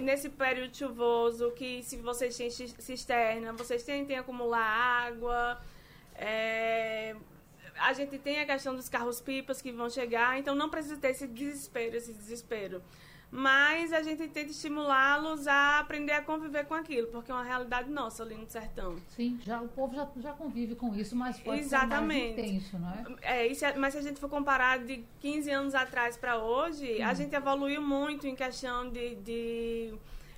nesse período chuvoso, que se vocês têm cisterna, vocês tentem acumular água. A gente tem a questão dos carros-pipas que vão chegar, então não precisa ter esse desespero. Mas a gente tenta estimulá-los a aprender a conviver com aquilo, porque é uma realidade nossa ali no sertão. Sim, o povo já convive com isso, mas pode Exatamente. ser mais intenso, não é? Mas se a gente for comparar de 15 anos atrás para hoje, a gente evoluiu muito em questão de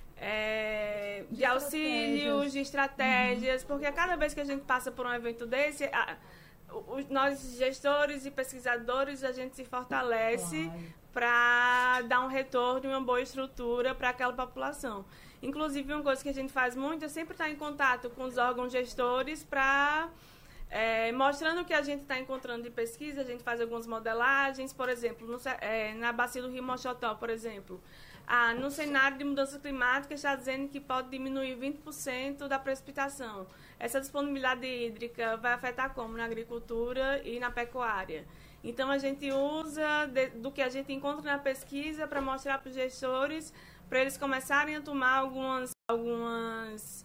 auxílios, de estratégias, porque a cada vez que a gente passa por um evento desse, nós gestores e pesquisadores, a gente se fortalece para dar um retorno e uma boa estrutura para aquela população. Inclusive, uma coisa que a gente faz muito é sempre estar em contato com os órgãos gestores para... mostrando o que a gente está encontrando de pesquisa, a gente faz algumas modelagens, por exemplo, na bacia do Rio Mochotó, por exemplo. No cenário de mudança climática está dizendo que pode diminuir 20% da precipitação. Essa disponibilidade hídrica vai afetar como? Na agricultura e na pecuária. Então, a gente usa do que a gente encontra na pesquisa para mostrar para os gestores, para eles começarem a tomar algumas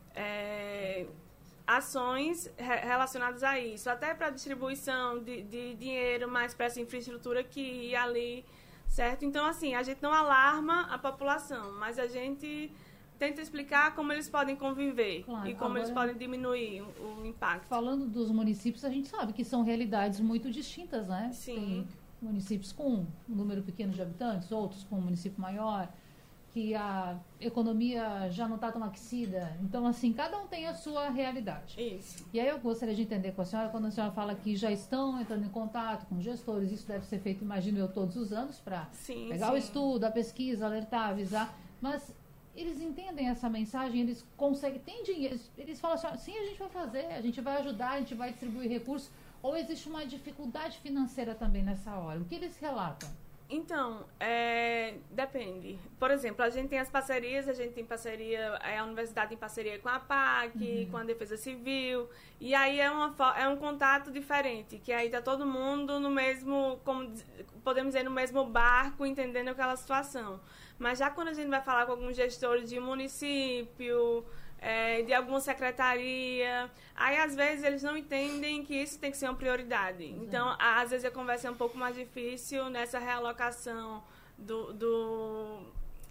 ações relacionadas a isso, até para a distribuição de dinheiro mais para essa infraestrutura aqui e ali, certo? Então, assim, a gente não alarma a população, mas a gente tenta explicar como eles podem conviver e como eles podem diminuir o impacto. Falando dos municípios, a gente sabe que são realidades muito distintas, né? Sim. Tem municípios com um número pequeno de habitantes, outros com um município maior, que a economia já não está tão aquecida. Então, assim, cada um tem a sua realidade. Isso. E aí eu gostaria de entender com a senhora, quando a senhora fala que já estão entrando em contato com gestores, isso deve ser feito, imagino eu, todos os anos para pegar o estudo, a pesquisa, alertar, avisar, mas eles entendem essa mensagem, eles conseguem, tem dinheiro, eles falam assim, sim, a gente vai fazer, a gente vai ajudar, a gente vai distribuir recursos, ou existe uma dificuldade financeira também nessa hora? O que eles relatam? Então, depende. Por exemplo, a gente tem as parcerias, a gente tem parceria, a universidade tem parceria com a PAC, com a Defesa Civil, e aí é um contato diferente, que aí tá todo mundo no mesmo, como podemos dizer, no mesmo barco, entendendo aquela situação. Mas já quando a gente vai falar com alguns gestores de município, de alguma secretaria, aí às vezes eles não entendem que isso tem que ser uma prioridade. Então, às vezes a conversa é um pouco mais difícil nessa realocação do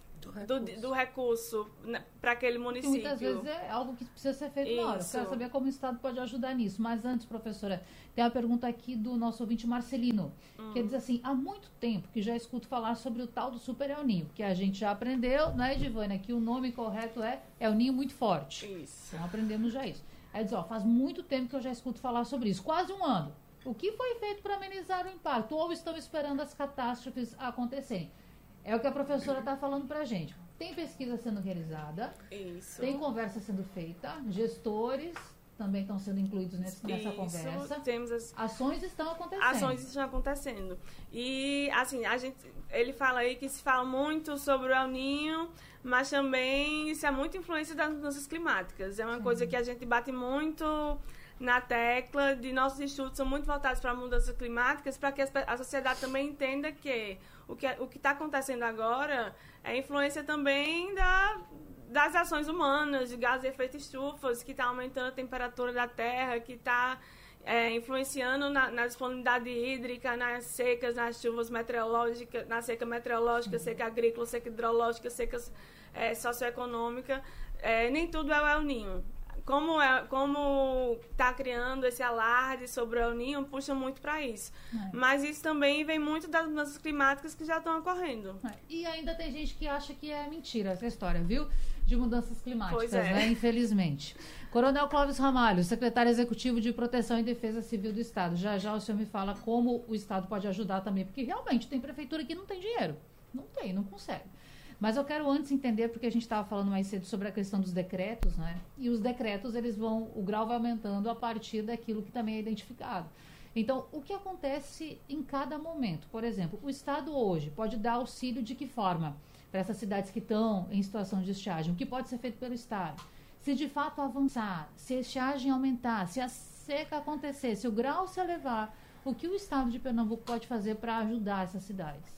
recurso para aquele município. Que muitas vezes é algo que precisa ser feito na hora. Eu quero saber como o Estado pode ajudar nisso. Mas antes, professora, tem uma pergunta aqui do nosso ouvinte Marcelino, que diz assim, há muito tempo que já escuto falar sobre o tal do Super El Ninho, que a gente já aprendeu, né, Edivânia, que o nome correto é El Ninho muito forte. Isso. Então aprendemos já isso. Aí diz, faz muito tempo que eu já escuto falar sobre isso, quase um ano. O que foi feito para amenizar o impacto? Ou estão esperando as catástrofes acontecerem? É o que a professora está falando para a gente. Tem pesquisa sendo realizada, isso. Tem conversa sendo feita, gestores também estão sendo incluídos nessa conversa. Ações estão acontecendo. E, assim, ele fala aí que se fala muito sobre o El Ninho, mas também isso é muita influência das mudanças climáticas. É uma coisa que a gente bate muito na tecla de nossos estudos são muito voltados para mudanças climáticas, para que a sociedade também entenda que o que está acontecendo agora é influência também das ações humanas, de gases de efeito estufa, que está aumentando a temperatura da Terra, que está influenciando na disponibilidade hídrica, nas secas, nas chuvas meteorológicas, na seca meteorológica, seca agrícola, seca hidrológica, seca socioeconômica. Nem tudo é o El Ninho. Como está criando esse alarde sobre o El Ninho, puxa muito para isso. Mas isso também vem muito das mudanças climáticas que já estão ocorrendo. E ainda tem gente que acha que é mentira essa história, viu? De mudanças climáticas, né? Infelizmente. Coronel Clóvis Ramalho, secretário executivo de Proteção e Defesa Civil do Estado. Já já o senhor me fala como o Estado pode ajudar também, porque realmente tem prefeitura que não tem dinheiro. Não consegue. Mas eu quero antes entender, porque a gente estava falando mais cedo sobre a questão dos decretos, né? E os decretos, o grau vai aumentando a partir daquilo que também é identificado. Então, o que acontece em cada momento? Por exemplo, o Estado hoje pode dar auxílio de que forma? Para essas cidades que estão em situação de estiagem, o que pode ser feito pelo Estado? Se de fato avançar, se a estiagem aumentar, se a seca acontecer, se o grau se elevar, o que o Estado de Pernambuco pode fazer para ajudar essas cidades?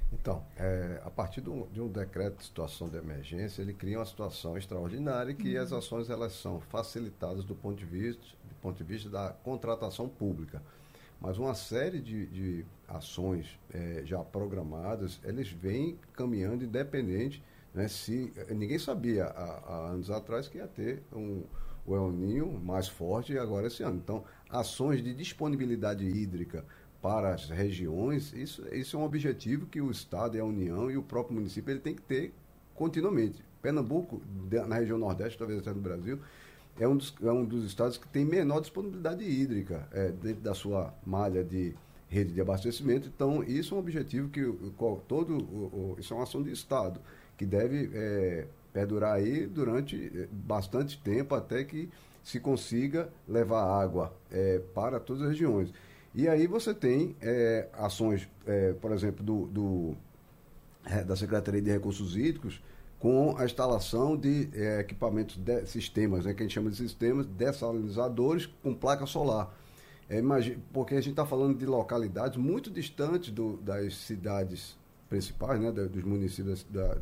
Então, a partir de um decreto de situação de emergência, ele cria uma situação extraordinária que as ações elas são facilitadas do ponto de vista da contratação pública. Mas uma série de ações já programadas, eles vêm caminhando independente, né? Ninguém sabia há anos atrás que ia ter o El Niño mais forte agora esse ano. Então, ações de disponibilidade hídrica para as regiões, isso é um objetivo que o Estado e a União e o próprio município ele tem que ter continuamente. Pernambuco, na região Nordeste, talvez até no Brasil, é um dos estados que tem menor disponibilidade hídrica dentro da sua malha de rede de abastecimento. Então, isso é um objetivo que isso é uma ação de Estado, que deve perdurar aí durante bastante tempo até que se consiga levar água para todas as regiões. E aí você tem ações, por exemplo, da Secretaria de Recursos Hídricos, com a instalação de equipamentos, sistemas, que a gente chama de sistemas dessalinizadores com placa solar. Porque a gente está falando de localidades muito distantes das cidades principais, né, dos municípios,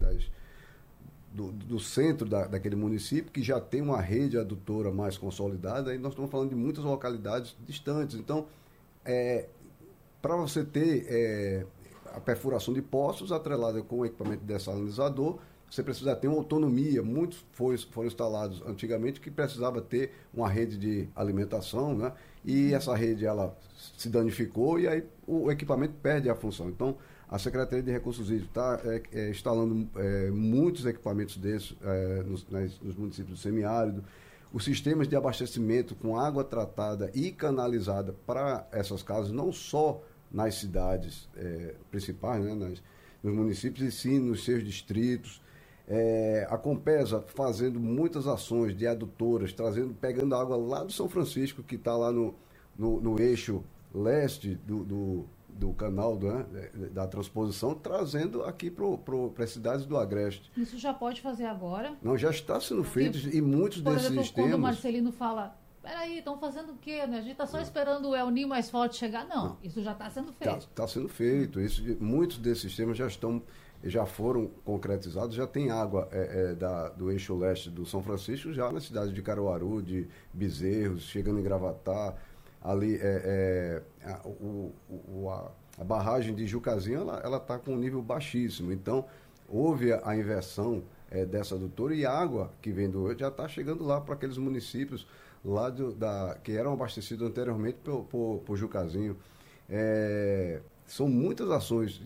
do centro daquele município, que já tem uma rede adutora mais consolidada, e nós estamos falando de muitas localidades distantes. Então, para você ter a perfuração de poços atrelada com o equipamento dessalinizador, você precisa ter uma autonomia. Muitos foram instalados antigamente que precisava ter uma rede de alimentação, né? E essa rede ela se danificou e aí o equipamento perde a função. Então, a Secretaria de Recursos Hídricos está instalando muitos equipamentos desses nos municípios do semiárido. Os sistemas de abastecimento com água tratada e canalizada para essas casas, não só nas cidades principais, né, nos municípios, e sim nos seus distritos. A Compesa fazendo muitas ações de adutoras, pegando água lá do São Francisco, que está lá no eixo leste do canal, né, da transposição, trazendo aqui para as cidades do Agreste. Isso já pode fazer agora? Não, já está sendo feito e muitos desses sistemas... Quando o Marcelino fala, peraí, estão fazendo o quê? Né? A gente está só esperando o El Niño mais forte chegar? Não, isso já está sendo feito. Está sendo feito. Muitos desses sistemas já foram concretizados, já tem água do eixo leste do São Francisco, já na cidade de Caruaru, de Bezerros, chegando em Gravatá. Ali a barragem de Jucazinho ela está com um nível baixíssimo. Então, houve a inversão dessa adutora e a água que vem do já está chegando lá para aqueles municípios lá que eram abastecidos anteriormente por Jucazinho. São muitas ações.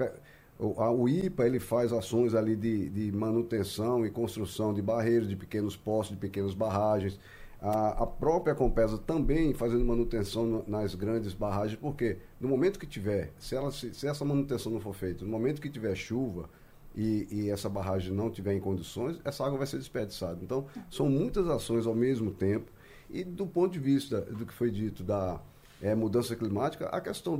O IPA ele faz ações ali de manutenção e construção de barreiras, de pequenos poços, de pequenas barragens. A própria Compesa também fazendo manutenção nas grandes barragens, porque no momento que tiver, se essa manutenção não for feita, no momento que tiver chuva e essa barragem não tiver em condições, essa água vai ser desperdiçada. Então, são muitas ações ao mesmo tempo. E do ponto de vista do que foi dito da mudança climática, a questão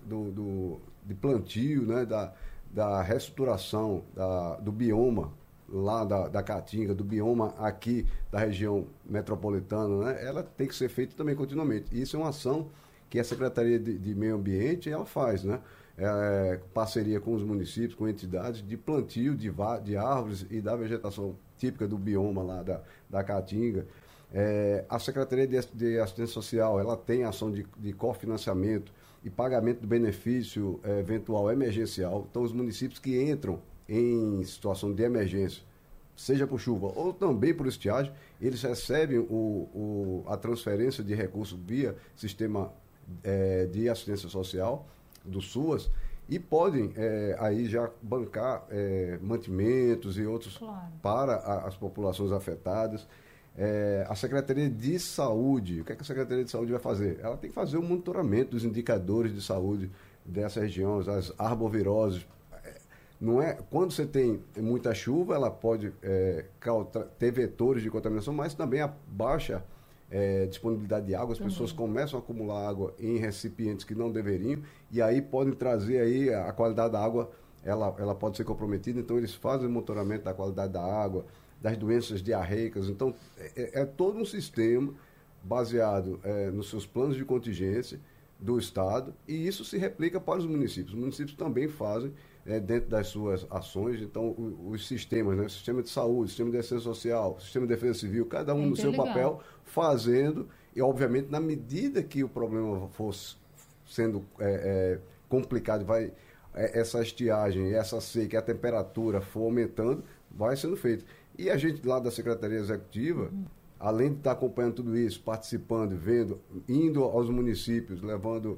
de plantio, né, da reestruturação do bioma, lá da Caatinga, do bioma aqui da região metropolitana, né, ela tem que ser feita também continuamente. E isso é uma ação que a Secretaria de Meio Ambiente ela faz, né? Parceria com os municípios, com entidades de plantio de árvores e da vegetação típica do bioma lá da Caatinga. A Secretaria de Assistência Social ela tem ação de cofinanciamento e pagamento do benefício eventual emergencial. Então, os municípios que entram em situação de emergência, seja por chuva ou também por estiagem, eles recebem a transferência de recursos via sistema de assistência social do SUAS e podem aí já bancar mantimentos e outros para as populações afetadas. A Secretaria de Saúde, o que a Secretaria de Saúde vai fazer? Ela tem que fazer o monitoramento dos indicadores de saúde dessas regiões, as arboviroses. Não é, quando você tem muita chuva, ela pode ter vetores de contaminação, mas também a baixa disponibilidade de água, as pessoas começam a acumular água em recipientes que não deveriam, e aí podem trazer aí a qualidade da água, ela pode ser comprometida, então eles fazem o monitoramento da qualidade da água, das doenças diarreicas. Então, é todo um sistema baseado nos seus planos de contingência do Estado, e isso se replica para os municípios. Os municípios também fazem dentro das suas ações. Então, os sistemas, né? O sistema de saúde, o sistema de defesa social, o sistema de defesa civil, cada um no seu papel, fazendo, e obviamente, na medida que o problema fosse sendo complicado, essa estiagem, essa seca, a temperatura for aumentando, vai sendo feito. E a gente lá da Secretaria Executiva, além de estar acompanhando tudo isso, participando, vendo, indo aos municípios, levando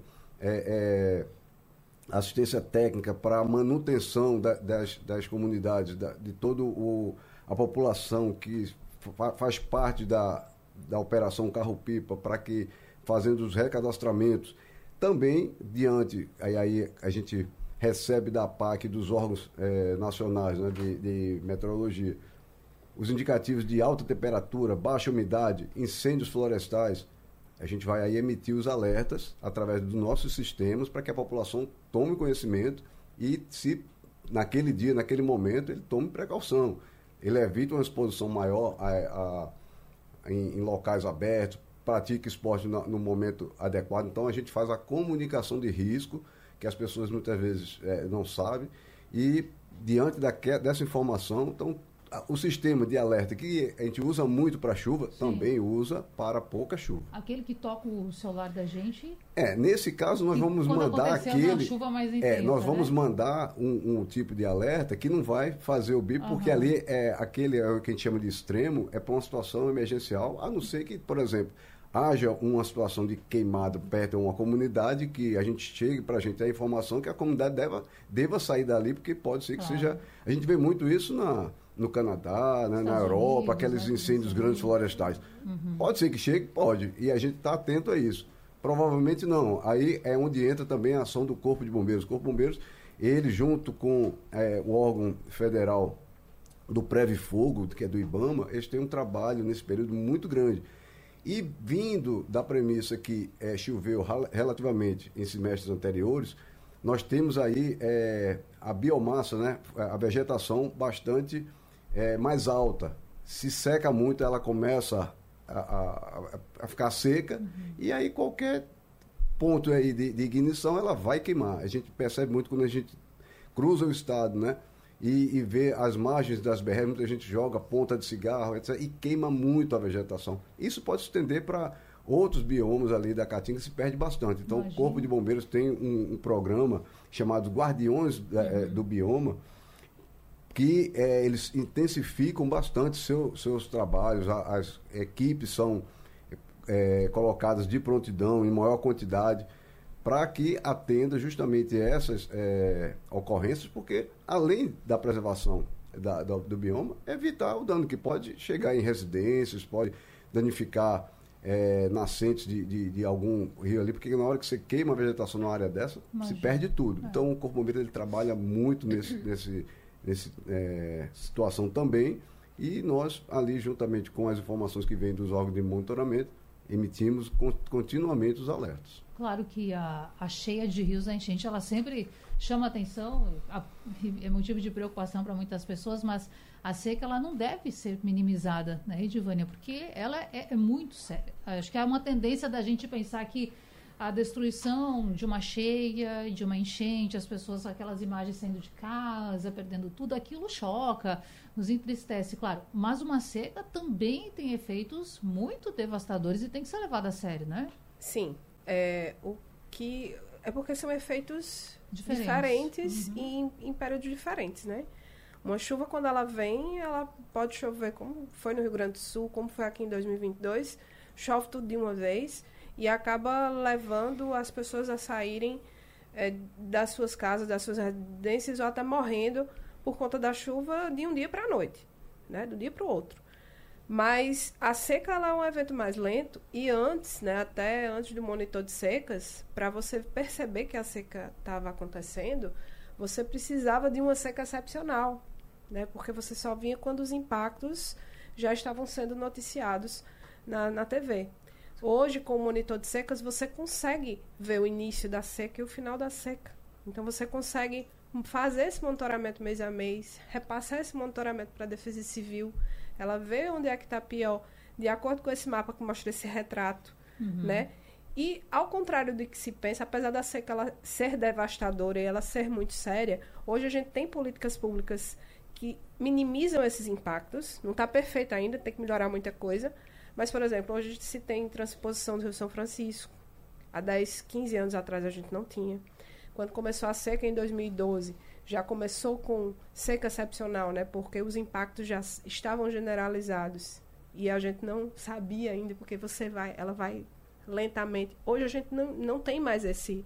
assistência técnica para a manutenção das comunidades, de toda a população que faz parte da Operação Carro-Pipa, para que, fazendo os recadastramentos, também diante, aí a gente recebe da APAC, dos órgãos nacionais, né, de meteorologia, os indicativos de alta temperatura, baixa umidade, incêndios florestais. A gente vai aí emitir os alertas através dos nossos sistemas para que a população tome conhecimento e, se naquele dia, naquele momento, ele tome precaução. Ele evite uma exposição maior em locais abertos, pratique esporte no momento adequado. Então, a gente faz a comunicação de risco, que as pessoas muitas vezes não sabem, e diante dessa informação, então, o sistema de alerta que a gente usa muito para chuva, também usa para pouca chuva. Aquele que toca o celular da gente... nesse caso nós vamos mandar aquele... Chuva mais intensa, nós vamos mandar um tipo de alerta que não vai fazer o bip, porque ali aquele o que a gente chama de extremo, é para uma situação emergencial, a não ser que, por exemplo, haja uma situação de queimado perto de uma comunidade, que a gente chegue para a gente a informação que a comunidade deva sair dali, porque pode ser que seja... A gente vê muito isso no Canadá, né, na Europa, aqueles incêndios grandes florestais. Pode ser que chegue? Pode. E a gente está atento a isso. Provavelmente não. Aí é onde entra também a ação do Corpo de Bombeiros. O Corpo de Bombeiros, ele junto com o órgão federal do Preve Fogo, que é do IBAMA, eles têm um trabalho nesse período muito grande. E vindo da premissa que choveu relativamente em semestres anteriores, nós temos aí a biomassa, né, a vegetação bastante mais alta. Se seca muito, ela começa a ficar seca, e aí qualquer ponto aí de ignição, ela vai queimar. A gente percebe muito quando a gente cruza o estado, né, e vê as margens das BR, muita gente joga ponta de cigarro, etc., e queima muito a vegetação. Isso pode se estender para outros biomas ali da Caatinga, se perde bastante. Então, o Corpo de Bombeiros tem um programa chamado Guardiões do Bioma, que eles intensificam bastante seus trabalhos. As equipes são colocadas de prontidão em maior quantidade, para que atenda justamente essas ocorrências, porque, além da preservação do bioma, evitar o dano que pode chegar em residências, pode danificar nascentes de algum rio ali, porque na hora que você queima a vegetação numa área dessa, se perde tudo. Então, o Corpo Bombeiro ele trabalha muito nesse situação também, e nós, ali, juntamente com as informações que vêm dos órgãos de monitoramento, emitimos continuamente os alertas. Claro que a cheia de rios, a enchente, ela sempre chama atenção, é motivo de preocupação para muitas pessoas, mas a seca ela não deve ser minimizada, né, Edivânia? Porque ela é muito séria. Acho que há uma tendência da gente pensar que a destruição de uma cheia, de uma enchente, as pessoas, aquelas imagens saindo de casa, perdendo tudo, aquilo choca, nos entristece, claro. Mas uma seca também tem efeitos muito devastadores e tem que ser levada a sério, né? Sim. É porque são efeitos diferentes e em períodos diferentes, né? Uma chuva, quando ela vem, ela pode chover, como foi no Rio Grande do Sul, como foi aqui em 2022, chove tudo de uma vez e acaba levando as pessoas a saírem das suas casas, das suas residências, ou até morrendo por conta da chuva de um dia para a noite, né? Do dia para o outro. Mas a seca ela é um evento mais lento, e antes, né, até antes do monitor de secas, para você perceber que a seca estava acontecendo, você precisava de uma seca excepcional, né, porque você só vinha quando os impactos já estavam sendo noticiados na TV. Hoje, com o monitor de secas, você consegue ver o início da seca e o final da seca. Então, você consegue fazer esse monitoramento mês a mês, repassar esse monitoramento para a Defesa Civil. Ela vê onde é que está pior, de acordo com esse mapa que mostra esse retrato, né? E, ao contrário do que se pensa, apesar da seca ela ser devastadora e ela ser muito séria, hoje a gente tem políticas públicas que minimizam esses impactos. Não está perfeito ainda, tem que melhorar muita coisa. Mas, por exemplo, hoje se tem transposição do Rio São Francisco. Há 10, 15 anos atrás a gente não tinha. Quando começou a seca em 2012, já começou com seca excepcional, né? Porque os impactos já estavam generalizados. E a gente não sabia ainda, porque ela vai lentamente. Hoje a gente não tem mais esse...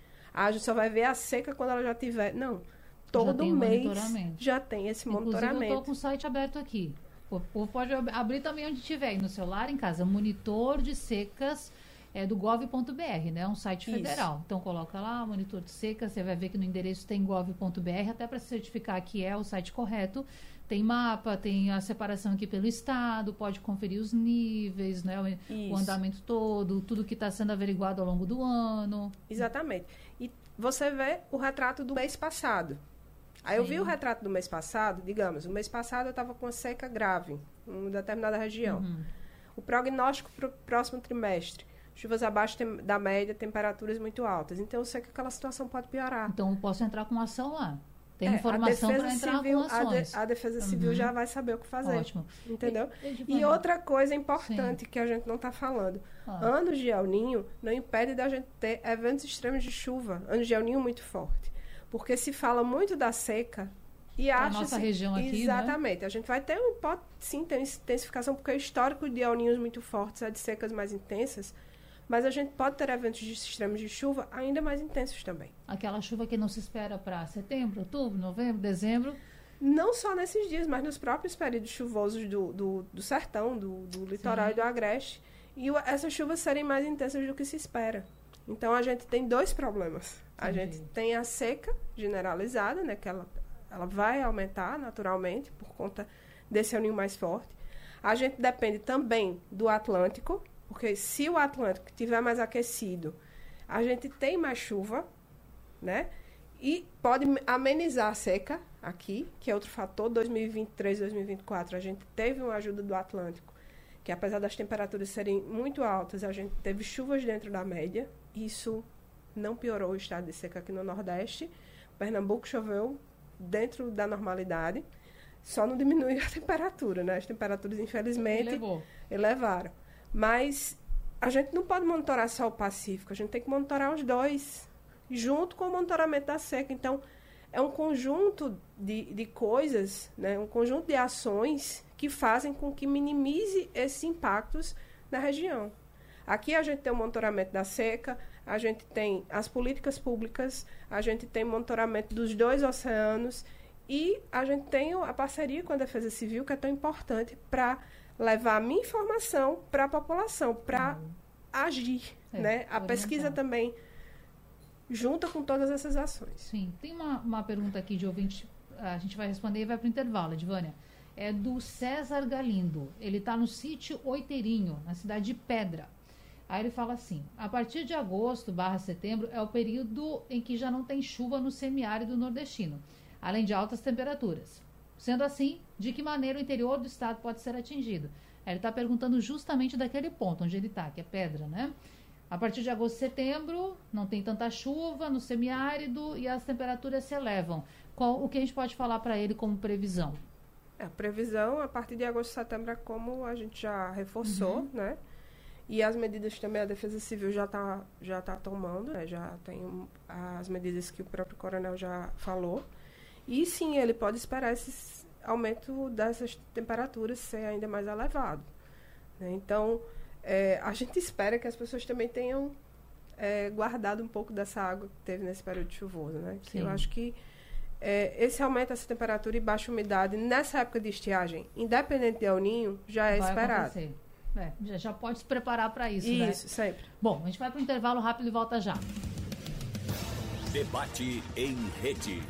a gente só vai ver a seca quando ela já tiver... Não, todo mês já tem esse monitoramento. Inclusive, eu estou com o site aberto aqui. Ou pode abrir também onde tiver, no celular, em casa. Monitor de secas do gov.br, né? É um site federal. Isso. Então, coloca lá, monitor de secas, você vai ver que no endereço tem gov.br, até para certificar que é o site correto. Tem mapa, tem a separação aqui pelo estado, pode conferir os níveis, né? O andamento todo, tudo que está sendo averiguado ao longo do ano. Exatamente. E você vê o retrato do mês passado. Aí eu vi o retrato do mês passado, digamos, o mês passado eu estava com uma seca grave em uma determinada região. Uhum. O prognóstico para o próximo trimestre, chuvas abaixo da média, temperaturas muito altas. Então eu sei que aquela situação pode piorar. Então eu posso entrar com ação lá. Tem informação para entrar com ações. A Defesa Civil já vai saber o que fazer. Ótimo. Entendeu? E outra coisa importante que a gente não está falando. Anos de El Niño não impede da gente ter eventos extremos de chuva. Anos de El Niño muito forte. Porque se fala muito da seca e acha... nossa região aqui, exatamente. Né? A gente vai ter, pode sim ter intensificação, porque o histórico de El Niños muito fortes é de secas mais intensas. Mas a gente pode ter eventos extremos de chuva ainda mais intensos também. Aquela chuva que não se espera para setembro, outubro, novembro, dezembro? Não só nesses dias, mas nos próprios períodos chuvosos do sertão, do litoral e do agreste. E essas chuvas serem mais intensas do que se espera. Então, a gente tem dois problemas. A gente tem a seca generalizada, né, que ela vai aumentar naturalmente por conta desse El Niño mais forte. A gente depende também do Atlântico, porque se o Atlântico estiver mais aquecido, a gente tem mais chuva, né? E pode amenizar a seca aqui, que é outro fator. 2023, 2024, a gente teve uma ajuda do Atlântico, que apesar das temperaturas serem muito altas, a gente teve chuvas dentro da média. Isso não piorou o estado de seca aqui no Nordeste. Pernambuco choveu dentro da normalidade, só não diminuiu a temperatura, né? As temperaturas, infelizmente, elevaram. Mas a gente não pode monitorar só o Pacífico, a gente tem que monitorar os dois, junto com o monitoramento da seca. Então, é um conjunto de coisas, né? Um conjunto de ações que fazem com que minimize esses impactos na região. Aqui a gente tem o monitoramento da seca, a gente tem as políticas públicas, a gente tem monitoramento dos dois oceanos e a gente tem a parceria com a Defesa Civil, que é tão importante para levar a minha informação para a população, para agir, né? A pesquisa também junta com todas essas ações. Sim. Tem uma pergunta aqui de ouvinte, a gente vai responder e vai para o intervalo, Edvânia. É do César Galindo. Ele está no sítio Oiteirinho, na cidade de Pedra. Aí ele fala assim: a partir de agosto/setembro é o período em que já não tem chuva no semiárido nordestino, além de altas temperaturas. Sendo assim, de que maneira o interior do estado pode ser atingido? Ele está perguntando justamente daquele ponto onde ele está, que é Pedra, né? A partir de agosto e setembro, não tem tanta chuva no semiárido e as temperaturas se elevam. O que a gente pode falar para ele como previsão? A previsão, a partir de agosto e setembro, é como a gente já reforçou, né? E as medidas também a Defesa Civil já tá tomando, né? Já tem as medidas que o próprio coronel já falou. E sim, ele pode esperar esse aumento dessas temperaturas ser ainda mais elevado, né? Então, a gente espera que as pessoas também tenham guardado um pouco dessa água que teve nesse período chuvoso, né? Que eu acho que esse aumento dessa temperatura e baixa umidade nessa época de estiagem, independente de El Niño, já é esperado. Acontecer. Já pode se preparar para isso, né? Isso, sempre. Bom, a gente vai para um intervalo rápido e volta já. Debate em rede.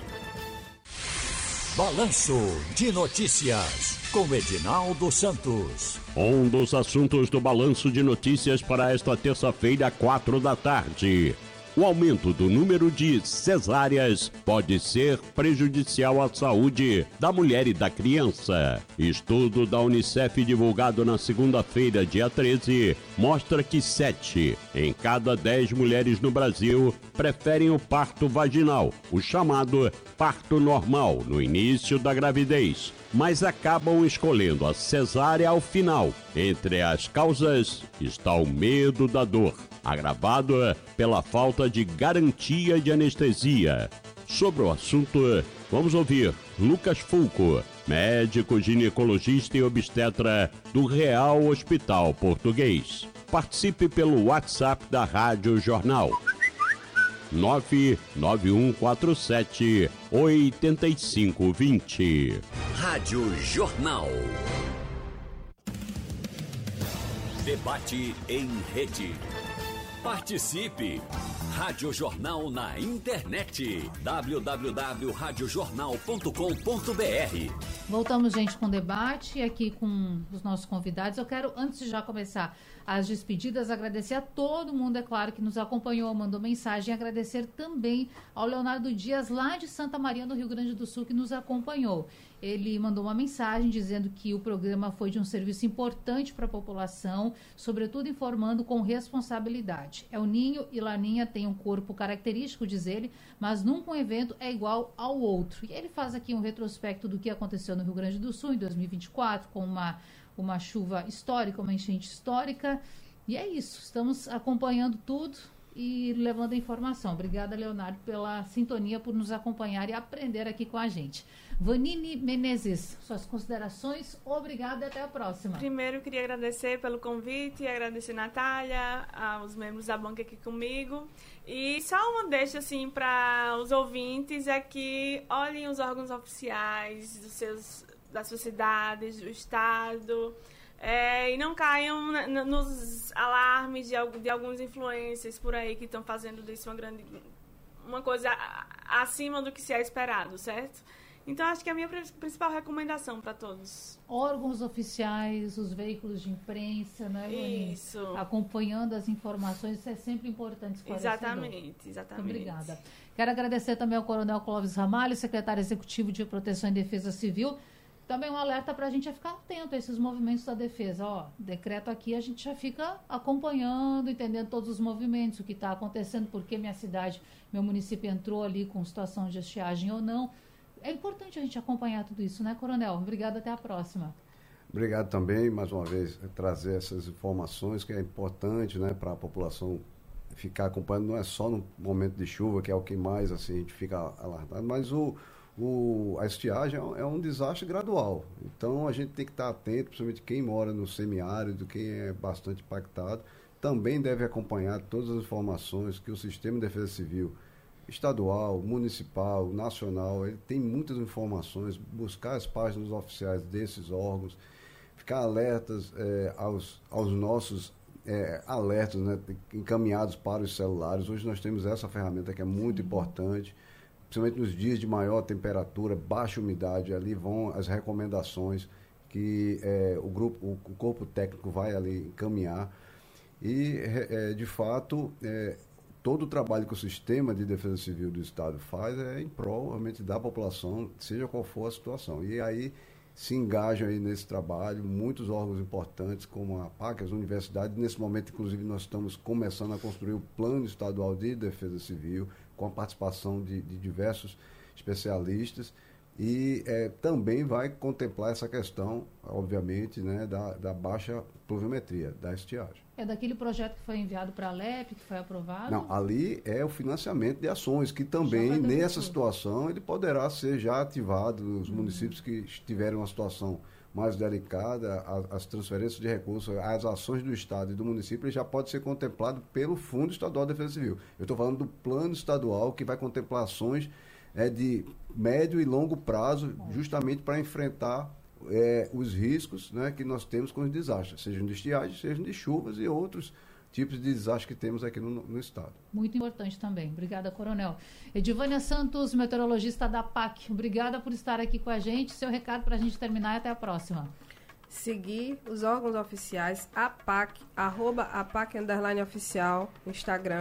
Balanço de Notícias, com Edinaldo Santos. Um dos assuntos do Balanço de Notícias para esta terça-feira, 4 da tarde. O aumento do número de cesáreas pode ser prejudicial à saúde da mulher e da criança. Estudo da Unicef divulgado na segunda-feira, dia 13, mostra que 7 em cada 10 mulheres no Brasil preferem o parto vaginal, o chamado parto normal, no início da gravidez, mas acabam escolhendo a cesárea ao final. Entre as causas está o medo da dor, agravado pela falta de garantia de anestesia. Sobre o assunto, vamos ouvir Lucas Fulco, médico ginecologista e obstetra do Real Hospital Português. Participe pelo WhatsApp da Rádio Jornal. 99147 8520. Rádio Jornal. Debate em rede. Participe! Rádio Jornal na internet. www.radiojornal.com.br. Voltamos, gente, com o debate aqui com os nossos convidados. Eu quero, antes de já começar as despedidas, agradecer a todo mundo, é claro, que nos acompanhou, mandou mensagem. Agradecer também ao Leonardo Dias, lá de Santa Maria, no Rio Grande do Sul, que nos acompanhou. Ele mandou uma mensagem dizendo que o programa foi de um serviço importante para a população, sobretudo informando com responsabilidade. El Ninho e Laninha têm um corpo característico, diz ele, mas nunca um evento é igual ao outro. E ele faz aqui um retrospecto do que aconteceu no Rio Grande do Sul em 2024, com uma chuva histórica, uma enchente histórica. E é isso, estamos acompanhando tudo e levando a informação. Obrigada, Leonardo, pela sintonia, por nos acompanhar e aprender aqui com a gente. Vanine Menezes, suas considerações, obrigada e até a próxima. Primeiro, eu queria agradecer pelo convite, agradecer a Natália, aos membros da banca aqui comigo. E só uma deixa, assim, para os ouvintes, é que olhem os órgãos oficiais das suas cidades, do estado, e não caiam nos alarmes de alguns influencers por aí que estão fazendo disso uma coisa acima do que se é esperado, certo? Então, acho que é a minha principal recomendação para todos. Órgãos oficiais, os veículos de imprensa, né, Vani? Isso. Acompanhando as informações, isso é sempre importante esclarecer. Exatamente. Obrigada. Quero agradecer também ao Coronel Clóvis Ramalho, secretário executivo de Proteção e Defesa Civil. Também um alerta para a gente ficar atento a esses movimentos da defesa. Decreto aqui, a gente já fica acompanhando, entendendo todos os movimentos, o que está acontecendo, porque minha cidade, meu município entrou ali com situação de estiagem ou não. É importante a gente acompanhar tudo isso, né, Coronel? Obrigado, até a próxima. Obrigado também, mais uma vez, trazer essas informações que é importante, né, para a população ficar acompanhando. Não é só no momento de chuva, que é o que mais assim, a gente fica alarmado, mas a estiagem é um desastre gradual. Então, a gente tem que estar atento, principalmente quem mora no semiárido, quem é bastante impactado, também deve acompanhar todas as informações que o Sistema de Defesa Civil estadual, municipal, nacional, ele tem muitas informações, buscar as páginas oficiais desses órgãos, ficar alertas aos nossos alertas, né, encaminhados para os celulares. Hoje nós temos essa ferramenta que é muito importante, principalmente nos dias de maior temperatura, baixa umidade, ali vão as recomendações que o corpo técnico vai ali encaminhar. E, de fato, todo o trabalho que o Sistema de Defesa Civil do Estado faz é em prol, realmente, da população, seja qual for a situação. E aí se engajam aí nesse trabalho muitos órgãos importantes, como a APAC, as universidades. Nesse momento, inclusive, nós estamos começando a construir o Plano Estadual de Defesa Civil, com a participação de diversos especialistas. E também vai contemplar essa questão, obviamente, né, da baixa pluviometria, da estiagem. É daquele projeto que foi enviado para a Alep, que foi aprovado? Não, ali é o financiamento de ações, que também, nessa situação, ele poderá ser já ativado nos municípios que tiverem uma situação mais delicada, as transferências de recursos, as ações do Estado e do município, ele já pode ser contemplado pelo Fundo Estadual de Defesa Civil. Eu estou falando do Plano Estadual, que vai contemplar ações de médio e longo prazo, justamente para enfrentar os riscos, né, que nós temos com os desastres, sejam de estiagem, sejam de chuvas e outros tipos de desastres que temos aqui no estado. Muito importante também. Obrigada, Coronel. Edivânia Santos, meteorologista da APAC. Obrigada por estar aqui com a gente. Seu recado para a gente terminar e até a próxima. Seguir os órgãos oficiais, APAC, @APAC_oficial, Instagram,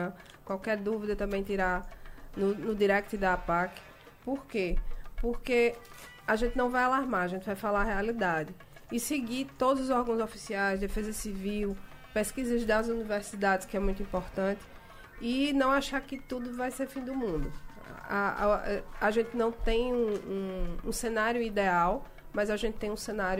Qualquer dúvida também tirar no direct da APAC. Por quê? Porque a gente não vai alarmar, a gente vai falar a realidade. E seguir todos os órgãos oficiais, Defesa Civil, pesquisas das universidades, que é muito importante, e não achar que tudo vai ser fim do mundo. A gente não tem um cenário ideal, mas a gente tem um cenário